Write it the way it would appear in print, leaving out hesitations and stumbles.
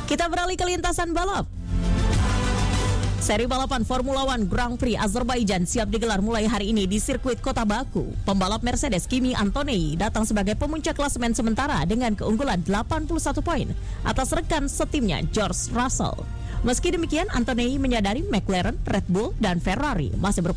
Kita beralih ke lintasan balap. Seri balapan Formula One Grand Prix Azerbaijan siap digelar mulai hari ini di sirkuit Kota Baku. Pembalap Mercedes Kimi Antonelli datang sebagai pemuncak klasemen sementara dengan keunggulan 81 poin atas rekan setimnya George Russell. Meski demikian, Antonelli menyadari McLaren, Red Bull, dan Ferrari masih